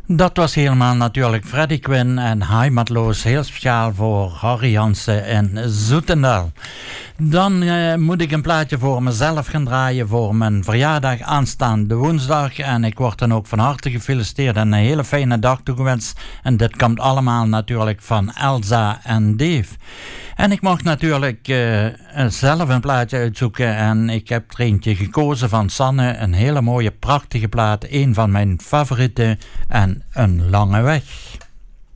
Dat was helemaal natuurlijk Freddie Quinn en Heimatloos, heel speciaal voor Harry Jansen en Zoetendal. Dan moet ik een plaatje voor mezelf gaan draaien voor mijn verjaardag aanstaande woensdag. En ik word dan ook van harte gefeliciteerd en een hele fijne dag toegewenst. En dit komt allemaal natuurlijk van Elsa en Dave. En ik mocht natuurlijk zelf een plaatje uitzoeken en ik heb er eentje gekozen van Sanne. Een hele mooie, prachtige plaat, een van mijn favorieten en Een lange weg.